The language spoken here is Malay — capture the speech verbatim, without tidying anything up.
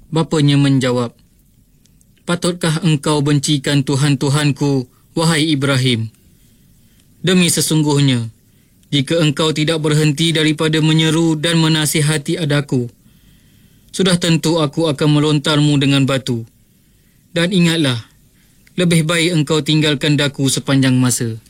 Bapanya menjawab, "Patutkah engkau bencikan Tuhan-Tuhanku, wahai Ibrahim? Demi sesungguhnya, jika engkau tidak berhenti daripada menyeru dan menasihati adaku, sudah tentu aku akan melontarmu dengan batu. Dan ingatlah, lebih baik engkau tinggalkan daku sepanjang masa."